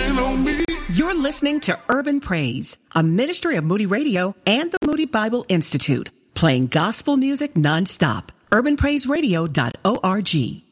working on me. You're listening to Urban Praise, a ministry of Moody Radio and the Moody Bible Institute, playing gospel music nonstop. UrbanPraiseRadio.org.